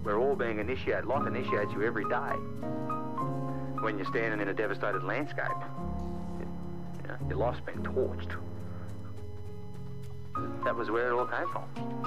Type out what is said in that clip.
We're all being initiated. Life initiates you every day. When you're standing in a devastated landscape, you know, your life's been torched. That was where it all came from.